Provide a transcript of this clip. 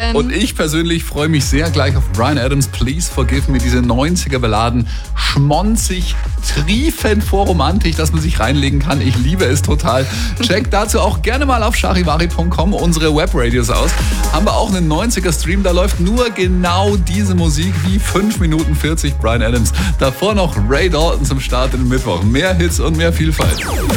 Und ich persönlich freue mich sehr gleich auf Bryan Adams, Please Forgive Me, diese 90er-Balladen, schmonzig, triefend vor Romantik, dass man sich reinlegen kann. Ich liebe es total. Checkt dazu auch gerne mal auf charivari.com unsere Webradios aus. Haben wir auch einen 90er-Stream, da läuft nur genau diese Musik wie 5 Minuten 40 Bryan Adams. Davor noch Ray Dalton zum Start in den Mittwoch. Mehr Hits und mehr Vielfalt.